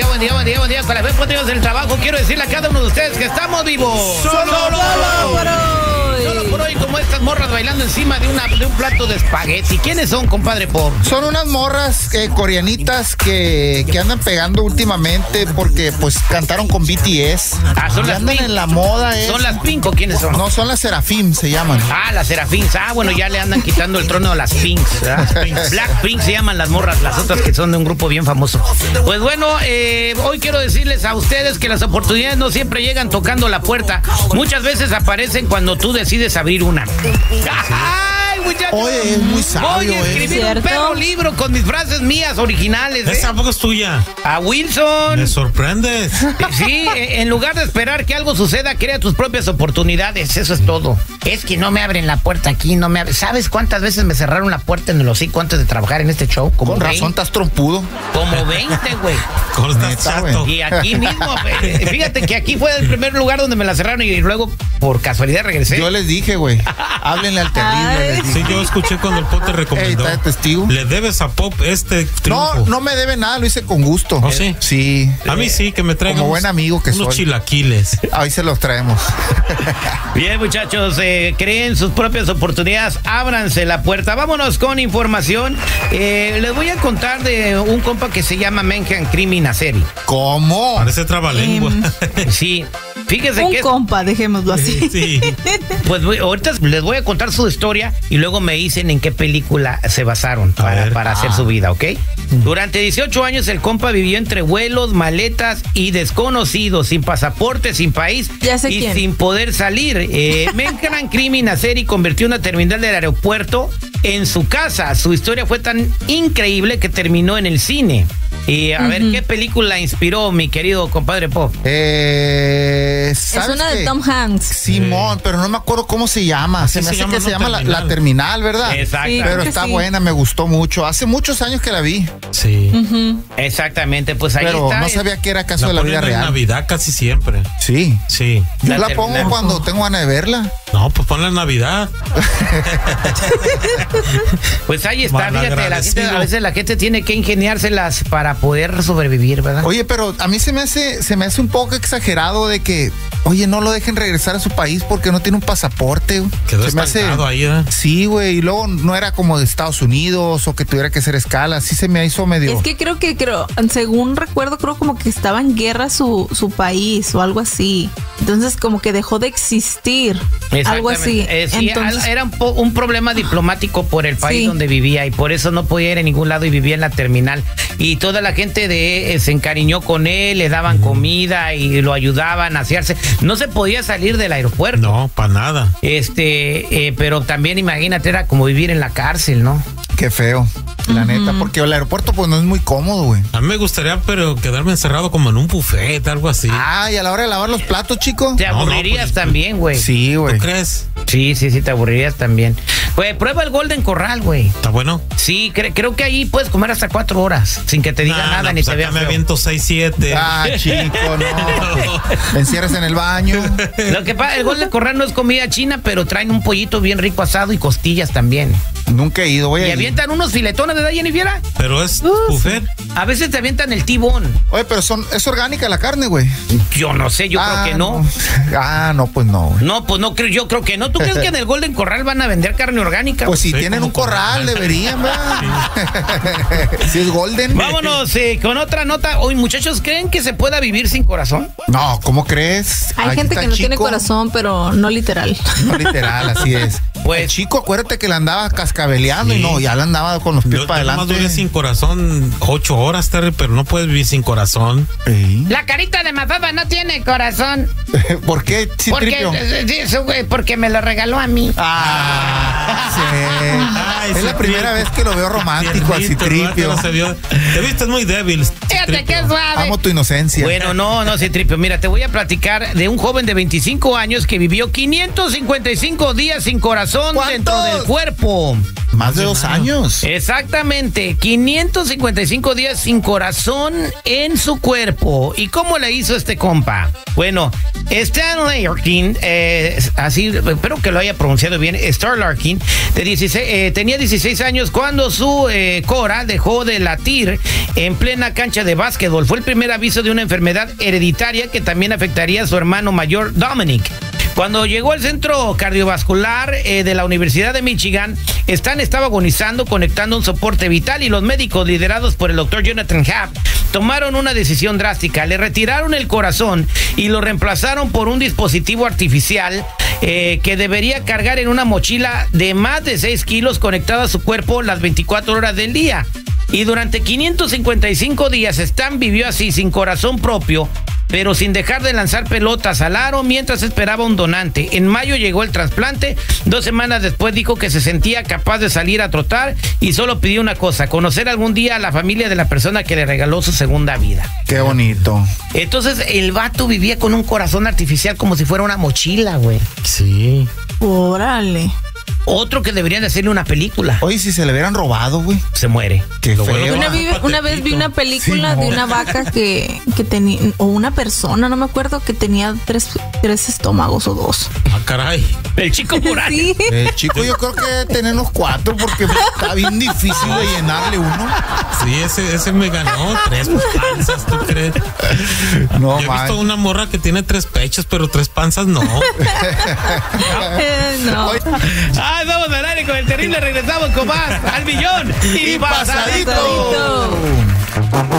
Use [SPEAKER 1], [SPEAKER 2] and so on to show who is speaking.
[SPEAKER 1] buen día. Con la fe potrillos del trabajo, quiero decirle a cada uno de ustedes que estamos vivos.
[SPEAKER 2] Solo
[SPEAKER 1] por hoy, como estas morras bailando encima de un plato de espagueti. ¿Quiénes son, compadre Pop?
[SPEAKER 2] Son unas morras coreanitas que andan pegando últimamente porque pues cantaron con BTS.
[SPEAKER 1] Son las
[SPEAKER 2] andan
[SPEAKER 1] Pink.
[SPEAKER 2] En la moda.
[SPEAKER 1] ¿Son las Pink o quiénes son?
[SPEAKER 2] No, son las Serafim, se llaman.
[SPEAKER 1] Las Serafins. Bueno, ya le andan quitando el trono a las Pinks, ¿verdad? Blackpink se llaman las morras, las otras que son de un grupo bien famoso. Pues bueno, hoy quiero decirles a ustedes que las oportunidades no siempre llegan tocando la puerta. Muchas veces aparecen cuando tú decides abrir una. ¡Ay, muchachos!
[SPEAKER 2] Oye, es muy sabio,
[SPEAKER 1] Voy a escribir un perro libro con mis frases mías originales.
[SPEAKER 3] ¿Esa tampoco es tuya?
[SPEAKER 1] A Wilson.
[SPEAKER 3] Me sorprendes.
[SPEAKER 1] Sí, en lugar de esperar que algo suceda, crea tus propias oportunidades. Eso es todo. Es que no me abren la puerta aquí, no me abren. ¿Sabes cuántas veces me cerraron la puerta en el hocico antes de trabajar en este show?
[SPEAKER 2] Con razón estás trompudo.
[SPEAKER 1] Como 20, güey.
[SPEAKER 3] ¿Cómo estás, chato?
[SPEAKER 1] Y aquí mismo, fíjate que aquí fue el primer lugar donde me la cerraron y luego por casualidad regresé.
[SPEAKER 2] Yo les dije, güey, háblenle al terrible.
[SPEAKER 3] Sí, yo escuché cuando el Pop te recomendó.
[SPEAKER 2] ¿Está de testigo?
[SPEAKER 3] Le debes a Pop este triunfo.
[SPEAKER 2] No me debe nada, lo hice con gusto.
[SPEAKER 3] ¿Oh, sí?
[SPEAKER 2] Sí.
[SPEAKER 3] A mí sí, que me traigan
[SPEAKER 2] como buen amigo que
[SPEAKER 3] unos
[SPEAKER 2] soy.
[SPEAKER 3] chilaquiles.
[SPEAKER 2] Ahí se los traemos.
[SPEAKER 1] Bien, muchachos, creen sus propias oportunidades, ábranse la puerta. Vámonos con información. Les voy a contar de un compa que se llama Menkan Krimi Naseri.
[SPEAKER 2] ¿Cómo?
[SPEAKER 3] Parece trabalengua.
[SPEAKER 1] Sí. Fíjese
[SPEAKER 4] un
[SPEAKER 1] que
[SPEAKER 4] compa, dejémoslo así.
[SPEAKER 3] Sí.
[SPEAKER 1] Pues ahorita les voy a contar su historia y luego me dicen en qué película se basaron para hacer su vida, ¿ok? Durante 18 años el compa vivió entre vuelos, maletas y desconocidos, sin pasaporte, sin país y sin poder salir. Menkan Krimi Naseri convirtió una terminal del aeropuerto en su casa. Su historia fue tan increíble que terminó en el cine. Y a ver, ¿qué película inspiró mi querido compadre Pop?
[SPEAKER 4] Es una de Tom Hanks.
[SPEAKER 2] Simón, pero no me acuerdo cómo se llama. Se me hace que se llama la terminal, ¿verdad?
[SPEAKER 1] Exacto.
[SPEAKER 4] Sí,
[SPEAKER 2] pero está buena, me gustó mucho. Hace muchos años que la vi.
[SPEAKER 3] Sí.
[SPEAKER 1] Exactamente, pues ahí
[SPEAKER 2] pero
[SPEAKER 1] está.
[SPEAKER 2] No sabía que era caso de la vida real.
[SPEAKER 3] En Navidad casi siempre.
[SPEAKER 2] Sí.
[SPEAKER 3] Sí.
[SPEAKER 2] Yo la pongo cuando tengo ganas de verla.
[SPEAKER 3] No, pues ponla en Navidad.
[SPEAKER 1] Pues ahí está, fíjate, a veces la gente tiene que ingeniárselas para poder sobrevivir, ¿verdad?
[SPEAKER 2] Oye, pero a mí se me hace un poco exagerado de que, oye, no lo dejen regresar a su país porque no tiene un pasaporte.
[SPEAKER 3] Quedó estancado ahí, ¿eh?
[SPEAKER 2] Sí, güey, y luego no era como de Estados Unidos o que tuviera que hacer escala, sí se me hizo medio.
[SPEAKER 4] Es que creo, según recuerdo, creo como que estaba en guerra su país o algo así. Entonces como que dejó de existir. Algo así.
[SPEAKER 1] Sí, entonces, era un problema diplomático por el país donde vivía y por eso no podía ir a ningún lado y vivía en la terminal. Y toda la gente se encariñó con él, le daban comida y lo ayudaban a asearse. No se podía salir del aeropuerto.
[SPEAKER 3] No, para nada.
[SPEAKER 1] Pero también imagínate, era como vivir en la cárcel, ¿no?
[SPEAKER 2] Qué feo, la neta, porque el aeropuerto pues no es muy cómodo, güey.
[SPEAKER 3] A mí me gustaría, pero quedarme encerrado como en un buffet, algo así.
[SPEAKER 2] Y a la hora de lavar los platos, chico.
[SPEAKER 1] Te aburrirías también, güey.
[SPEAKER 2] Sí, güey.
[SPEAKER 3] ¿Tú crees?
[SPEAKER 1] Sí, te aburrirías también. Güey, prueba el Golden Corral, güey.
[SPEAKER 3] ¿Está bueno?
[SPEAKER 1] Sí, creo que ahí puedes comer hasta 4 horas sin que te diga nada ni
[SPEAKER 3] pues
[SPEAKER 1] te vea
[SPEAKER 3] me
[SPEAKER 1] feo.
[SPEAKER 3] aviento 6, 7.
[SPEAKER 2] Chico, no. Te encierras en el baño.
[SPEAKER 1] Lo que pasa, el Golden Corral no es comida china, pero traen un pollito bien rico asado y costillas también.
[SPEAKER 2] Nunca he ido, güey.
[SPEAKER 1] Y avientan unos filetones, ¿verdad, Jennifer?
[SPEAKER 3] Pero es buffet.
[SPEAKER 1] A veces te avientan el T-bone.
[SPEAKER 2] Oye, pero es orgánica la carne, güey.
[SPEAKER 1] Yo no sé, yo creo que no.
[SPEAKER 2] No, pues no, güey.
[SPEAKER 1] No, pues no creo, yo creo que no. ¿Tú crees que en el Golden Corral van a vender carne orgánica?
[SPEAKER 2] Pues si tienen un corral, deberían, ¿verdad? Si es Golden.
[SPEAKER 1] Vámonos con otra nota. Hoy, muchachos, ¿creen que se pueda vivir sin corazón?
[SPEAKER 2] No, ¿cómo crees?
[SPEAKER 4] Hay gente que no tiene corazón, pero no literal.
[SPEAKER 2] No literal, así es. Pues chico, acuérdate que la andaba cascabeleando y ya la andaba con los pies para adelante.
[SPEAKER 3] Yo duré sin corazón 8 horas, Terry, pero no puedes vivir sin corazón.
[SPEAKER 1] La carita de Mafaba no tiene corazón.
[SPEAKER 2] ¿Por qué, Citripio?
[SPEAKER 1] Porque me lo regaló a mí.
[SPEAKER 2] Sí. Es la primera vez que lo veo romántico al Citripio.
[SPEAKER 3] Te viste muy débil.
[SPEAKER 1] Fíjate qué suave.
[SPEAKER 2] Amo tu inocencia.
[SPEAKER 1] Bueno, no, Citripio. Mira, te voy a platicar de un joven de 25 años que vivió 555 días sin corazón. corazón
[SPEAKER 2] ¿Cuántos?
[SPEAKER 1] dentro del cuerpo.
[SPEAKER 2] Más de 2 años.
[SPEAKER 1] Exactamente, 555 días sin corazón en su cuerpo. ¿Y cómo le hizo este compa? Bueno, Stan Larkin, así, espero que lo haya pronunciado bien, Stan Larkin, tenía 16 años cuando su cora dejó de latir en plena cancha de básquetbol. Fue el primer aviso de una enfermedad hereditaria que también afectaría a su hermano mayor, Dominic. Cuando llegó al centro cardiovascular de la Universidad de Michigan, Stan estaba agonizando, conectando un soporte vital, y los médicos, liderados por el doctor Jonathan Happ, tomaron una decisión drástica. Le retiraron el corazón y lo reemplazaron por un dispositivo artificial que debería cargar en una mochila de más de 6 kilos conectado a su cuerpo las 24 horas del día. Y durante 555 días Stan vivió así, sin corazón propio, pero sin dejar de lanzar pelotas al aro mientras esperaba un donante. En mayo llegó el trasplante. 2 semanas después dijo que se sentía capaz de salir a trotar y solo pidió una cosa: conocer algún día a la familia de la persona que le regaló su segunda vida.
[SPEAKER 2] Qué bonito.
[SPEAKER 1] Entonces el vato vivía con un corazón artificial como si fuera una mochila, güey.
[SPEAKER 3] Sí.
[SPEAKER 4] Órale.
[SPEAKER 1] Otro que deberían de hacerle una película.
[SPEAKER 2] Oye, si se le hubieran robado, güey.
[SPEAKER 1] Se muere.
[SPEAKER 2] Qué
[SPEAKER 3] Lo
[SPEAKER 2] feo.
[SPEAKER 3] bueno
[SPEAKER 4] Una vez vi una película
[SPEAKER 2] Sí,
[SPEAKER 4] de
[SPEAKER 2] no.
[SPEAKER 4] una vaca que tenía, o una persona, no me acuerdo, que tenía tres estómagos o 2.
[SPEAKER 3] Ah, caray.
[SPEAKER 1] El chico Morales.
[SPEAKER 4] Sí.
[SPEAKER 2] Chico, yo creo que tenemos 4 porque está bien difícil de llenarle uno.
[SPEAKER 3] Sí, ese me ganó 3 panzas, ¿tú crees?
[SPEAKER 2] No,
[SPEAKER 3] Yo he
[SPEAKER 2] man.
[SPEAKER 3] visto una morra que tiene 3 pechos, pero 3 panzas no.
[SPEAKER 4] No.
[SPEAKER 1] Ay, vamos al aire con el terrible. Regresamos con más al millón y pasadito.
[SPEAKER 4] Pasadito.